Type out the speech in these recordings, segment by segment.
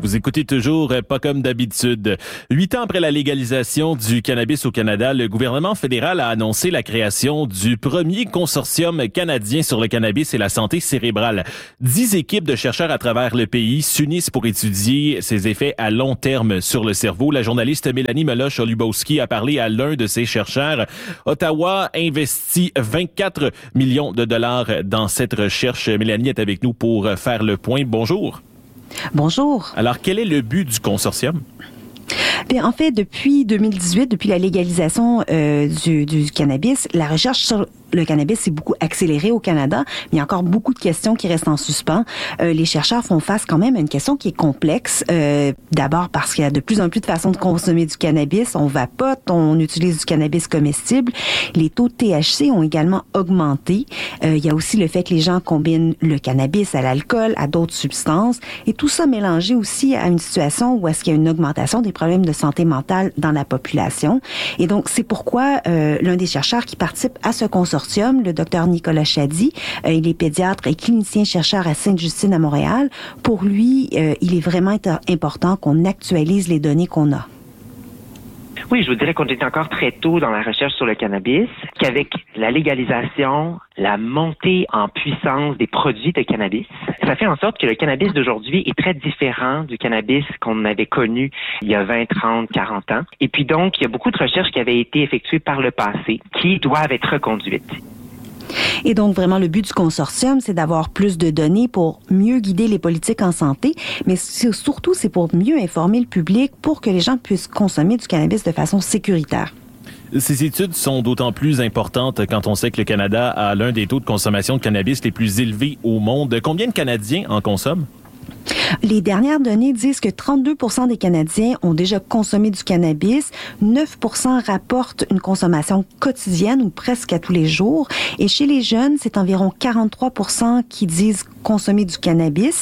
Vous écoutez toujours Pas comme d'habitude. 8 ans après la légalisation du cannabis au Canada, le gouvernement fédéral a annoncé la création du premier consortium canadien sur le cannabis et la santé cérébrale. 10 équipes de chercheurs à travers le pays s'unissent pour étudier ses effets à long terme sur le cerveau. La journaliste Mélanie Meloche-Olubowski a parlé à l'un de ces chercheurs. Ottawa investit 24 millions de dollars dans cette recherche. Mélanie est avec nous pour faire le point. Bonjour. Bonjour. Alors, quel est le but du consortium? Bien, en fait, depuis 2018, depuis la légalisation du cannabis, la recherche sur le cannabis s'est beaucoup accélérée au Canada, mais il y a encore beaucoup de questions qui restent en suspens. Les chercheurs font face quand même à une question qui est complexe. D'abord parce qu'il y a de plus en plus de façons de consommer du cannabis. On vapote, on utilise du cannabis comestible. Les taux de THC ont également augmenté. Il y a aussi le fait que les gens combinent le cannabis à l'alcool, à d'autres substances, et tout ça mélangé aussi à une situation où est-ce qu'il y a une augmentation des problèmes de santé mentale dans la population. Et donc, c'est pourquoi l'un des chercheurs qui participe à ce consortium, le Dr Nicolas Chady, il est pédiatre et clinicien-chercheur à Sainte-Justine à Montréal. Pour lui, il est vraiment important qu'on actualise les données qu'on a. Oui, je vous dirais qu'on est encore très tôt dans la recherche sur le cannabis, qu'avec la légalisation, la montée en puissance des produits de cannabis, ça fait en sorte que le cannabis d'aujourd'hui est très différent du cannabis qu'on avait connu il y a 20, 30, 40 ans. Et puis donc, il y a beaucoup de recherches qui avaient été effectuées par le passé qui doivent être reconduites. Et donc, vraiment, le but du consortium, c'est d'avoir plus de données pour mieux guider les politiques en santé, mais surtout, c'est pour mieux informer le public pour que les gens puissent consommer du cannabis de façon sécuritaire. Ces études sont d'autant plus importantes quand on sait que le Canada a l'un des taux de consommation de cannabis les plus élevés au monde. Combien de Canadiens en consomment? Les dernières données disent que 32% des Canadiens ont déjà consommé du cannabis, 9% rapportent une consommation quotidienne ou presque à tous les jours, et chez les jeunes, c'est environ 43% qui disent consommer du cannabis.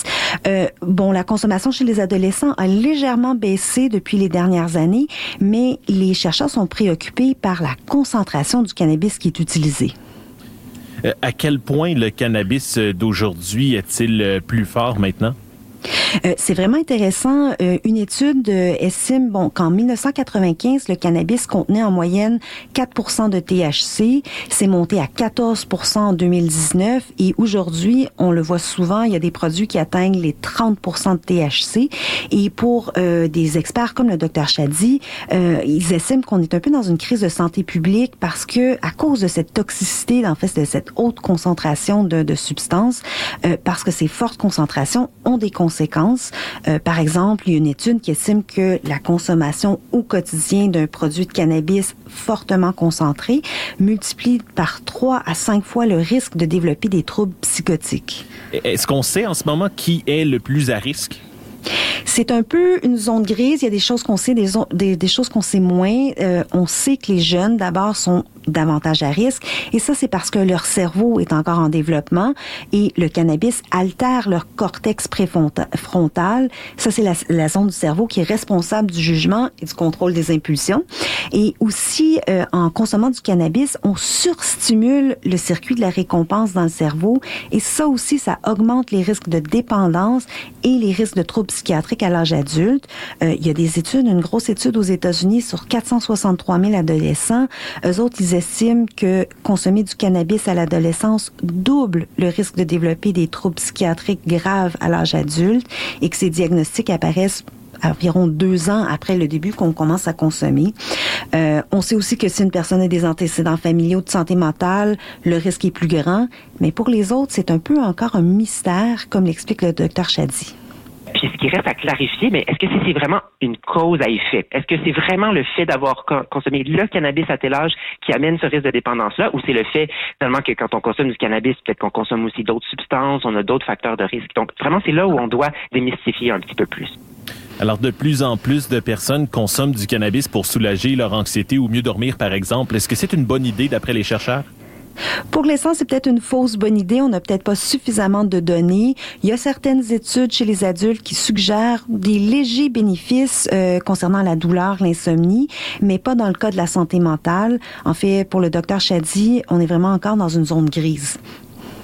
La consommation chez les adolescents a légèrement baissé depuis les dernières années, mais les chercheurs sont préoccupés par la concentration du cannabis qui est utilisé. À quel point le cannabis d'aujourd'hui est-il plus fort maintenant? C'est vraiment intéressant. Une étude estime qu'en 1995, le cannabis contenait en moyenne 4% de THC. C'est monté à 14% en 2019. Et aujourd'hui, on le voit souvent, il y a des produits qui atteignent les 30% de THC. Et pour des experts comme le Dr Chady, ils estiment qu'on est un peu dans une crise de santé publique parce que à cause de cette toxicité, en fait, de cette haute concentration de substances, parce que ces fortes concentrations ont des conséquences. Par exemple, il y a une étude qui estime que la consommation au quotidien d'un produit de cannabis fortement concentré multiplie par 3 à 5 fois le risque de développer des troubles psychotiques. Est-ce qu'on sait en ce moment qui est le plus à risque? C'est un peu une zone grise. Il y a des choses qu'on sait, des choses qu'on sait moins. On sait que les jeunes, d'abord, sont davantage à risque. Et ça, c'est parce que leur cerveau est encore en développement et le cannabis altère leur cortex préfrontal. Ça, c'est la zone du cerveau qui est responsable du jugement et du contrôle des impulsions. Et aussi, en consommant du cannabis, on surstimule le circuit de la récompense dans le cerveau. Et ça aussi, ça augmente les risques de dépendance et les risques de troubles psychiatriques à l'âge adulte. Il y a des études, une grosse étude aux États-Unis sur 463 000 adolescents. Eux autres, ils estiment que consommer du cannabis à l'adolescence double le risque de développer des troubles psychiatriques graves à l'âge adulte et que ces diagnostics apparaissent environ 2 ans après le début qu'on commence à consommer. On sait aussi que si une personne a des antécédents familiaux de santé mentale, le risque est plus grand. Mais pour les autres, c'est un peu encore un mystère, comme l'explique le Dr Chady. Puis ce qui reste à clarifier, mais est-ce que c'est vraiment une cause à effet? Est-ce que c'est vraiment le fait d'avoir consommé le cannabis à tel âge qui amène ce risque de dépendance-là, ou c'est le fait finalement que quand on consomme du cannabis, peut-être qu'on consomme aussi d'autres substances, on a d'autres facteurs de risque. Donc vraiment, c'est là où on doit démystifier un petit peu plus. Alors, de plus en plus de personnes consomment du cannabis pour soulager leur anxiété ou mieux dormir, par exemple. Est-ce que c'est une bonne idée d'après les chercheurs? Pour l'instant, c'est peut-être une fausse bonne idée. On n'a peut-être pas suffisamment de données. Il y a certaines études chez les adultes qui suggèrent des légers bénéfices concernant la douleur, l'insomnie, mais pas dans le cas de la santé mentale. En fait, pour le Dr Chady, on est vraiment encore dans une zone grise.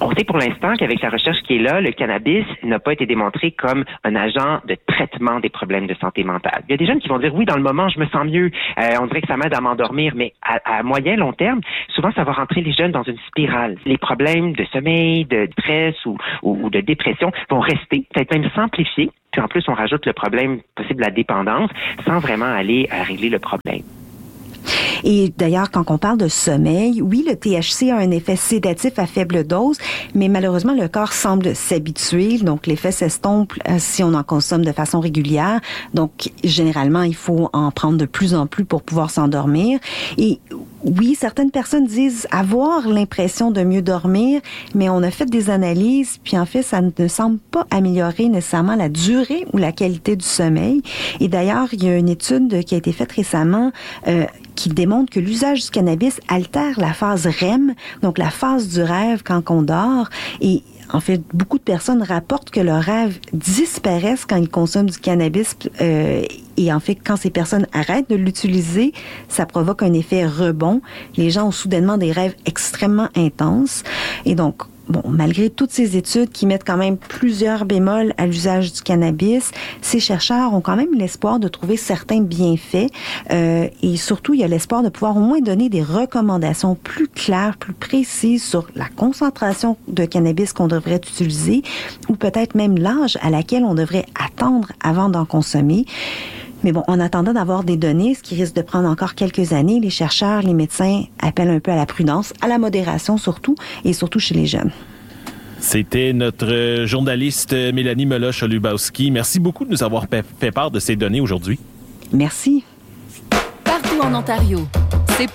On sait pour l'instant qu'avec la recherche qui est là, le cannabis n'a pas été démontré comme un agent de traitement des problèmes de santé mentale. Il y a des jeunes qui vont dire, oui, dans le moment, je me sens mieux, on dirait que ça m'aide à m'endormir, mais à moyen, long terme, souvent, ça va rentrer les jeunes dans une spirale. Les problèmes de sommeil, de stress ou de dépression vont rester, peut-être même s'amplifier. Puis en plus, on rajoute le problème possible de la dépendance sans vraiment aller régler le problème. Et d'ailleurs, quand on parle de sommeil, oui, le THC a un effet sédatif à faible dose, mais malheureusement, le corps semble s'habituer. Donc, l'effet s'estompe si on en consomme de façon régulière. Donc, généralement, il faut en prendre de plus en plus pour pouvoir s'endormir. Et oui, certaines personnes disent avoir l'impression de mieux dormir, mais on a fait des analyses, puis en fait, ça ne semble pas améliorer nécessairement la durée ou la qualité du sommeil. Et d'ailleurs, il y a une étude qui a été faite récemment qui démontre que l'usage du cannabis altère la phase REM, donc la phase du rêve quand on dort. Et en fait, beaucoup de personnes rapportent que leurs rêves disparaissent quand ils consomment du cannabis. Et en fait, quand ces personnes arrêtent de l'utiliser, ça provoque un effet rebond. Les gens ont soudainement des rêves extrêmement intenses. Et donc, bon, malgré toutes ces études qui mettent quand même plusieurs bémols à l'usage du cannabis, ces chercheurs ont quand même l'espoir de trouver certains bienfaits et surtout, il y a l'espoir de pouvoir au moins donner des recommandations plus claires, plus précises sur la concentration de cannabis qu'on devrait utiliser ou peut-être même l'âge à laquelle on devrait attendre avant d'en consommer. Mais bon, en attendant d'avoir des données, ce qui risque de prendre encore quelques années, les chercheurs, les médecins appellent un peu à la prudence, à la modération surtout, et surtout chez les jeunes. C'était notre journaliste Mélanie Meloche-Lubowski. Merci beaucoup de nous avoir fait part de ces données aujourd'hui. Merci. Partout en Ontario.